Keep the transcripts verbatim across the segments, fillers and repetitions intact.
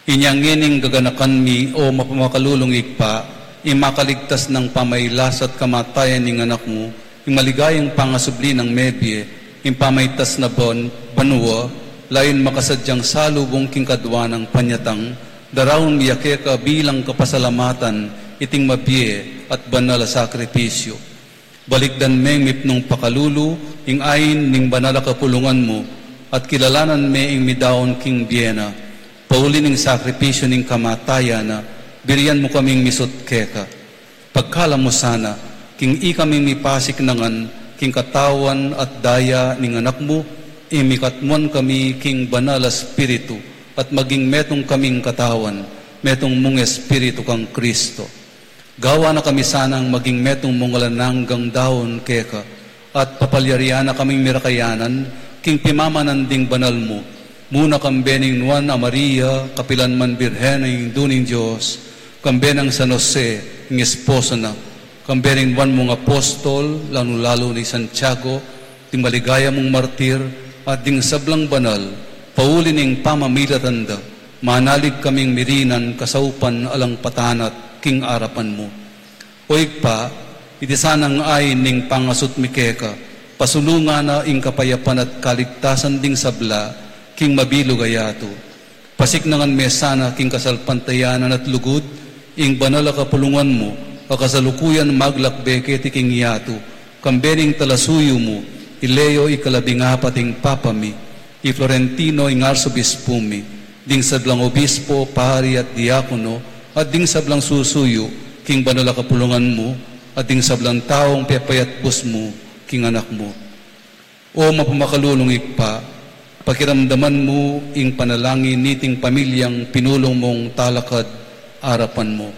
Inyangining gaganakan mi o mapamakalulong ikpa, imakaligtas ng pamaylas at kamatayan ng anak mo, imaligayang pangasubli ng medye, impamaytas na bon, banwa, lain makasadyang salubong king kadwa ng panyatang, darawang miyake ka bilang kapasalamatan, iting mabye at banal sakripisyo. Balikdan meng mipnong pakalulu, ing ayin ning banal kapulungan mo, at kilalanan me ing midaon king biyena, pauli ning sakripisyo ning kamatayan na, biriyan mo kaming misot keka. Pagkala mo sana, king i kaming mipasik nangan, king katawan at daya ning anak mo, imikatmon kami king banal espiritu, at maging metong kaming katawan, metong mong espiritu kang Kristo. Gawa na kami sanang maging metong mong alananggang daon keka, at papalyarian na kaming mirakayanan, king pimamanan ding banal mo, muna kambening Juan a Maria, kapilan man birhen ng duning Diyos, kambenang San Jose, ng esposo na, kambening Juan mong apostol, lalo-lalo ni Santiago, ting maligaya mong martir, at ding sablang banal, pauli ning pamamilatanda, manalig kaming mirinan, kasaupan alang patanat, king arapan mo. Oig pa, iti sanang ay ning pangasut mikeka, pasulungan na ing kapayapan at kaligtasan ding sabla, king mabilo gayato. Pasik nangan mesana king kasalpantayanan at lugod, ing banal kapulungan mo, akasalukuyan maglakbeke ti king yato, kambening talasuyo mo, ileo ikalabing apating papami, i Florentino ing arsobispo mi, ding sablang obispo, pari at diakono, at ding sablang susuyo, king banal kapulungan mo, at ding sablang taong pepayat bus mo, king anak mo. O mapamakalulong ikpa, pakiramdaman mo ing panalangin niting pamilyang pinulong mong talakad arapan mo.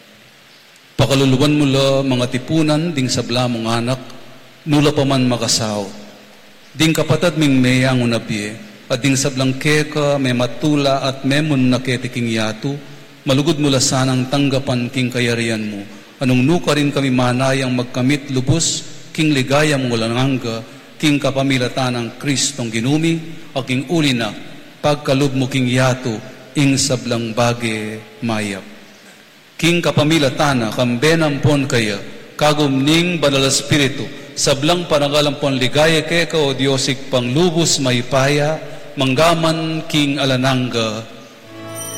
Pakaluluwan mo la mga tipunan ding sabla mong anak, nula pa man makasaw. Ding kapatad ming meyang unabye, at ding sablang keka may matula at memon na ketiking yato, malugod mula sanang tanggapan king kayarian mo. Anong nuka rin kami manayang magkamit lubos, king ligaya mong walanangga, king kapamilatan ng Kristong ginumi, o king uli na, pagkalub mo king yato, ing sablang bage mayap. King kapamilatan na, kambenampon kaya, kagumning banal espiritu, sablang panangalampon ligaya keka o Diyosik panglubos may paya, manggaman king alanangga,